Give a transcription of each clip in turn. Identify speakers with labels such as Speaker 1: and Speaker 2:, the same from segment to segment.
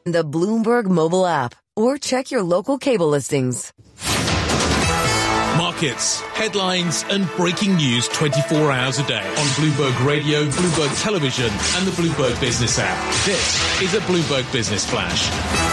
Speaker 1: The Bloomberg mobile app, or check your local cable listings.
Speaker 2: Markets, headlines and breaking news 24 hours a day on Bloomberg Radio, Bloomberg Television and the Bloomberg Business app. This is a Bloomberg Business Flash.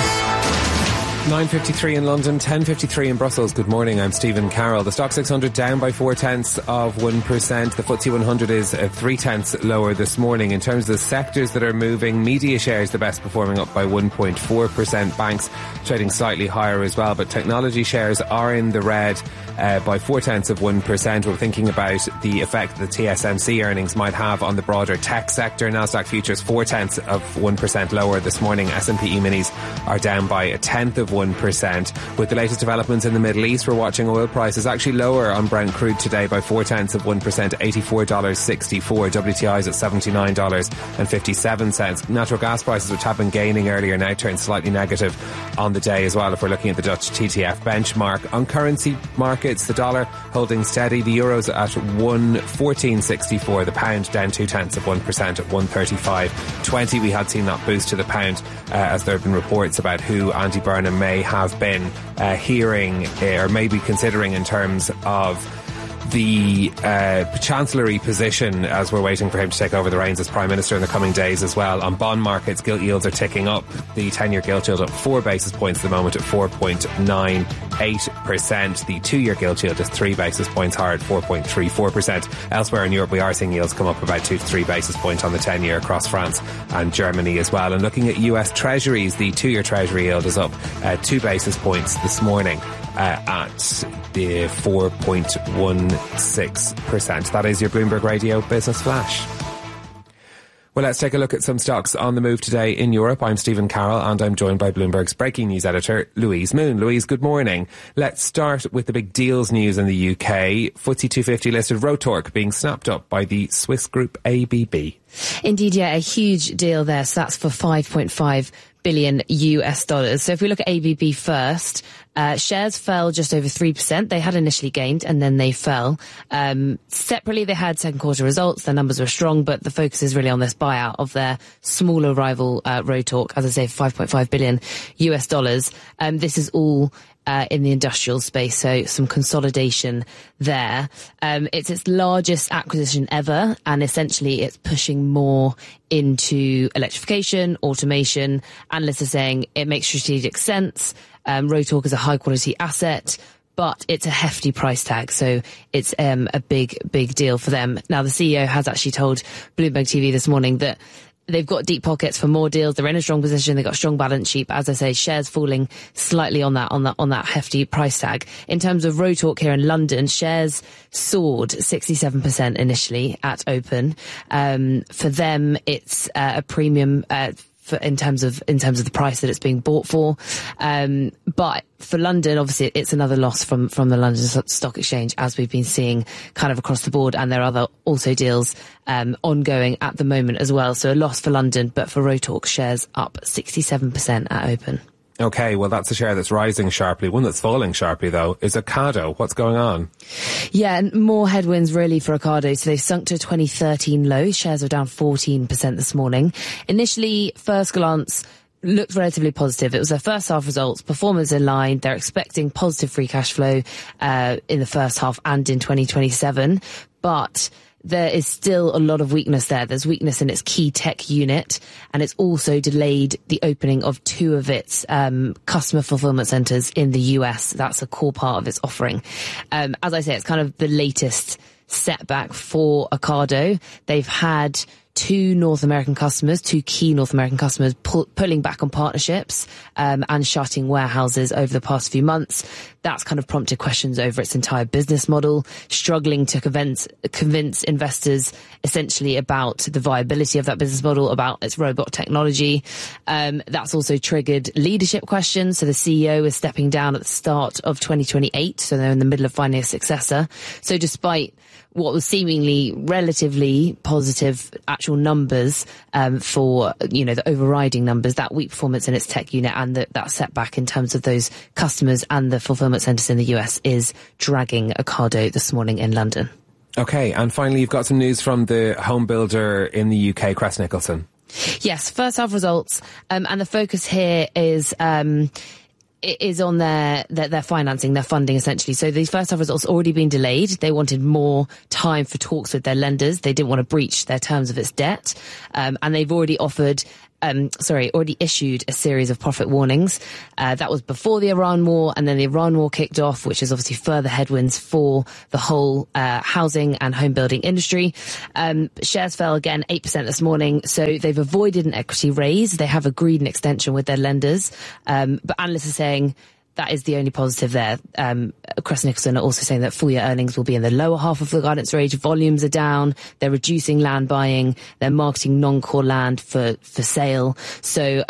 Speaker 3: 9:53 in London, 10:53 in Brussels. Good morning, I'm Stephen Carroll. The Stock 600 down by 0.4%. The FTSE 100 is 0.3 lower this morning. In terms of the sectors that are moving, media shares the best performing, up by 1.4%. Banks trading slightly higher as well, but technology shares are in the red by 0.4%. We're thinking about the effect that the TSMC earnings might have on the broader tech sector. Nasdaq futures 0.4% lower this morning. S&P E-minis are down by 0.1%. With the latest developments in the Middle East, we're watching oil prices actually lower on Brent crude today by 0.4%, $84.64. WTI's at $79.57. Natural gas prices, which have been gaining earlier, now turn slightly negative on the day as well, if we're looking at the Dutch TTF benchmark. On currency markets, the dollar holding steady, the euro's at 1.1464, the pound down 0.2% at 135.20. We had seen that boost to the pound as there have been reports about who Andy Burnham may have been hearing or maybe considering in terms of the chancellery position as we're waiting for him to take over the reins as Prime Minister in the coming days as well. On bond markets, gilt yields are ticking up. The 10-year gilt yield up 4 basis points at the moment at 4.98%. The 2-year gilt yield is 3 basis points higher at 4.34%. Elsewhere in Europe, we are seeing yields come up about 2 to 3 basis points on the 10-year across France and Germany as well. And looking at US Treasuries, the 2-year Treasury yield is up 2 basis points this morning at the 4.16%. That is your Bloomberg Radio Business Flash. Well, let's take a look at some stocks on the move today in Europe. I'm Stephen Carroll and I'm joined by Bloomberg's breaking news editor, Louise Moon. Louise, good morning. Let's start with the big deals news in the UK. FTSE 250 listed Rotork being snapped up by the Swiss group ABB.
Speaker 4: Indeed, yeah, a huge deal there. So that's for $5.5 billion US dollars. So if we look at ABB first, shares fell just over 3%. They had initially gained and then they fell. Separately, they had second quarter results. Their numbers were strong, but the focus is really on this buyout of their smaller rival, Rotork, as I say, $5.5 billion US dollars. This is all in the industrial space, so some consolidation there. It's its largest acquisition ever, and essentially it's pushing more into electrification, automation. Analysts are saying it makes strategic sense. Rotork is a high quality asset, but it's a hefty price tag, so it's a big deal for them. Now, the CEO has actually told Bloomberg TV this morning that they've got deep pockets for more deals. They're in a strong position. They've got a strong balance sheet. But as I say, shares falling slightly on that hefty price tag. In terms of Rotork here in London, shares soared 67% initially at open. For them, it's a premium in terms of the price that it's being bought for. But for London, obviously, it's another loss from the London Stock Exchange, as we've been seeing kind of across the board. And there are other also deals ongoing at the moment as well. So a loss for London, but for Rotork, shares up 67% at open.
Speaker 3: Okay, well, that's a share that's rising sharply. One that's falling sharply, though, is Ocado. What's going on?
Speaker 4: Yeah, and more headwinds really for Ocado. So they've sunk to a 2013 low. Shares are down 14% this morning. Initially, first glance, looked relatively positive. It was their first half results, performance in line. They're expecting positive free cash flow in the first half and in 2027. But there is still a lot of weakness there. There's weakness in its key tech unit, and it's also delayed the opening of 2 of its customer fulfillment centers in the US. That's a core part of its offering. As I say, it's kind of the latest setback for Ocado. They've had 2 North American customers, 2 key North American customers pulling back on partnerships and shutting warehouses over the past few months. That's kind of prompted questions over its entire business model, struggling to convince investors essentially about the viability of that business model, about its robot technology. That's also triggered leadership questions. So the CEO is stepping down at the start of 2028. So they're in the middle of finding a successor. So despite what was seemingly relatively positive actual numbers for, the overriding numbers, that weak performance in its tech unit and that setback in terms of those customers and the fulfillment centres in the US is dragging Ocado this morning in London.
Speaker 3: Okay, and finally you've got some news from the home builder in the UK, Crest Nicholson.
Speaker 4: Yes, first half results, and the focus here is on their financing, their funding, essentially. So the first half results already been delayed. They wanted more time for talks with their lenders. They didn't want to breach their terms of its debt, and they've already issued a series of profit warnings. That was before the Iran war, and then the Iran war kicked off, which is obviously further headwinds for the whole housing and home building industry. Shares fell again 8% this morning, so they've avoided an equity raise. They have agreed an extension with their lenders, but analysts are saying that is the only positive there. Crest Nicholson are also saying that full year earnings will be in the lower half of the guidance range. Volumes are down. They're reducing land buying. They're marketing non-core land for sale. So,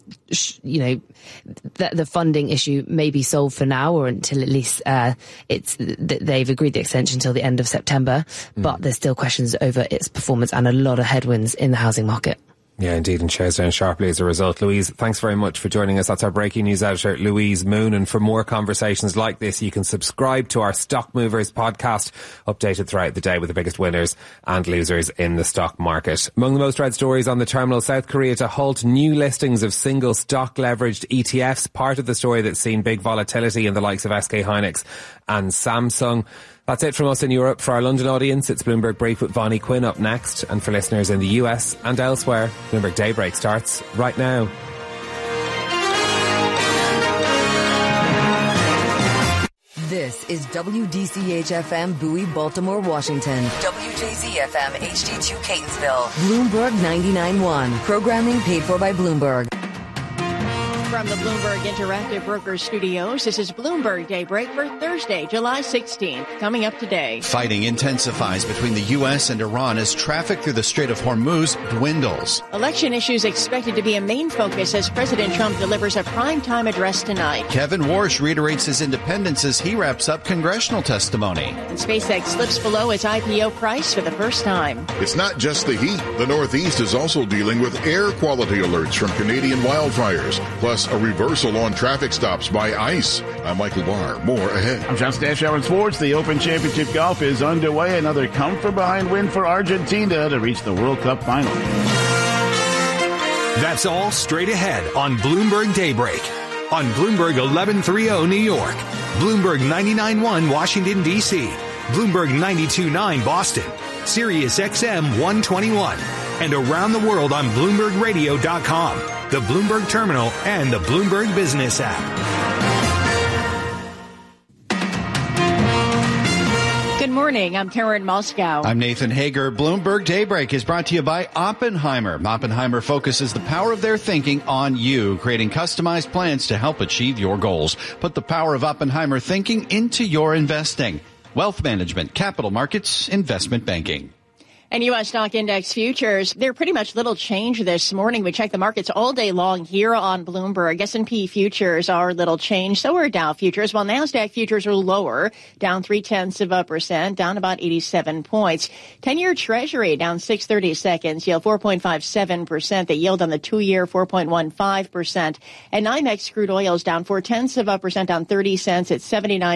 Speaker 4: the funding issue may be solved for now, or until at least they've agreed the extension until the end of September. But there's still questions over its performance and a lot of headwinds in the housing market.
Speaker 3: Yeah, indeed, and shares down sharply as a result. Louise, thanks very much for joining us. That's our breaking news editor, Louise Moon. And for more conversations like this, you can subscribe to our Stock Movers podcast, updated throughout the day with the biggest winners and losers in the stock market. Among the most read stories on the terminal, South Korea to halt new listings of single stock leveraged ETFs, part of the story that's seen big volatility in the likes of SK Hynix and Samsung. That's it from us in Europe. For our London audience, it's Bloomberg Brief with Vonnie Quinn up next. And for listeners in the US and elsewhere, Bloomberg Daybreak starts right now.
Speaker 1: This is WDCH-FM Bowie, Baltimore, Washington. WJZ-FM HD2 Catonsville. Bloomberg 99.1. Programming paid for by Bloomberg.
Speaker 5: From the Bloomberg Interactive Brokers Studios, this is Bloomberg Daybreak for Thursday, July 16th. Coming up today.
Speaker 6: Fighting intensifies between the U.S. and Iran as traffic through the Strait of Hormuz dwindles.
Speaker 5: Election issues expected to be a main focus as President Trump delivers a primetime address tonight.
Speaker 6: Kevin Warsh reiterates his independence as he wraps up congressional testimony.
Speaker 5: And SpaceX slips below its IPO price for the first time.
Speaker 7: It's not just the heat. The Northeast is also dealing with air quality alerts from Canadian wildfires, plus a reversal on traffic stops by ICE. I'm Michael Barr. More ahead.
Speaker 8: I'm John Stashower in sports. The Open Championship golf is underway. Another come-from-behind win for Argentina to reach the World Cup final.
Speaker 9: That's all straight ahead on Bloomberg Daybreak. On Bloomberg 1130 New York, Bloomberg 99.1 Washington, D.C., Bloomberg 92.9 Boston, Sirius XM 121, and around the world on BloombergRadio.com, the Bloomberg Terminal, and the Bloomberg Business app.
Speaker 5: Good morning. I'm Karen Moscow.
Speaker 6: I'm Nathan Hager. Bloomberg Daybreak is brought to you by Oppenheimer. Oppenheimer focuses the power of their thinking on you, creating customized plans to help achieve your goals. Put the power of Oppenheimer thinking into your investing. Wealth management, capital markets, investment banking.
Speaker 5: And U.S. stock index futures, they're pretty much little change this morning. We check the markets all day long here on Bloomberg. S&P futures are little change. So are Dow futures, while NASDAQ futures are lower, down 0.3%, down about 87 points. 10-year Treasury down 6/32, yield 4.57%. The yield on the 2-year 4.15%. And NYMEX crude oil is down 0.4%, down 30 cents at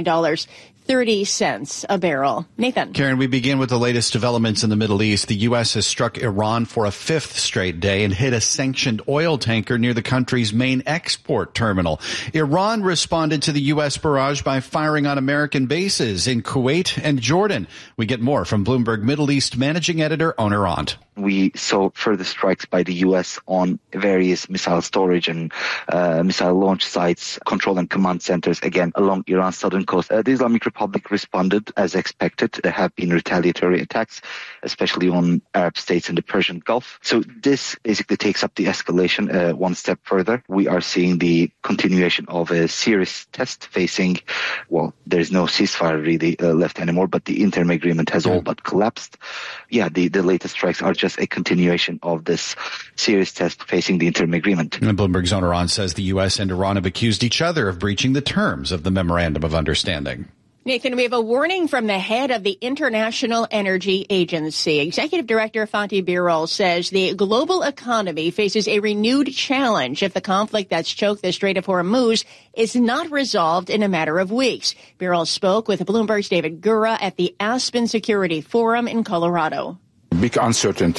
Speaker 5: $79.30 a barrel. Nathan.
Speaker 6: Karen, we begin with the latest developments in the Middle East. The U.S. has struck Iran for a 5th straight day and hit a sanctioned oil tanker near the country's main export terminal. Iran responded to the U.S. barrage by firing on American bases in Kuwait and Jordan. We get more from Bloomberg Middle East managing editor Oner Ont.
Speaker 10: We saw further strikes by the U.S. on various missile storage and missile launch sites, control and command centers, again, along Iran's southern coast. The Islamic Republic responded as expected. There have been retaliatory attacks, especially on Arab states in the Persian Gulf. So this basically takes up the escalation one step further. We are seeing the continuation of a serious test facing, well, there's no ceasefire really left anymore, but the interim agreement has all but collapsed. Yeah, the latest strikes are just a continuation of this serious test facing the interim agreement.
Speaker 6: And Bloomberg's Oner Ont says the U.S. and Iran have accused each other of breaching the terms of the Memorandum of Understanding.
Speaker 5: Nathan, we have a warning from the head of the International Energy Agency. Executive Director Fatih Birol says the global economy faces a renewed challenge if the conflict that's choked the Strait of Hormuz is not resolved in a matter of weeks. Birol spoke with Bloomberg's David Gura at the Aspen Security Forum in Colorado.
Speaker 11: Big uncertainty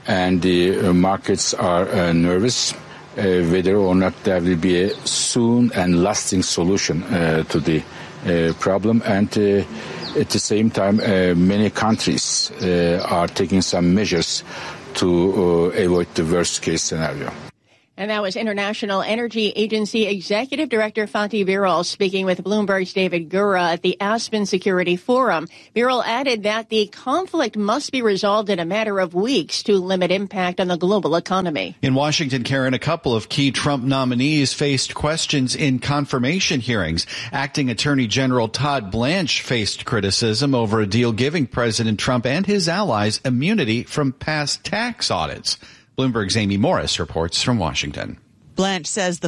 Speaker 11: and the markets are nervous whether or not there will be a soon and lasting solution to the problem. And at the same time, many countries are taking some measures to avoid the worst case scenario.
Speaker 5: And that was International Energy Agency Executive Director Fatih Birol speaking with Bloomberg's David Gura at the Aspen Security Forum. Birol added that the conflict must be resolved in a matter of weeks to limit impact on the global economy.
Speaker 6: In Washington, Karen, a couple of key Trump nominees faced questions in confirmation hearings. Acting Attorney General Todd Blanche faced criticism over a deal giving President Trump and his allies immunity from past tax audits. Bloomberg's Amy Morris reports from Washington.
Speaker 12: Blanche says the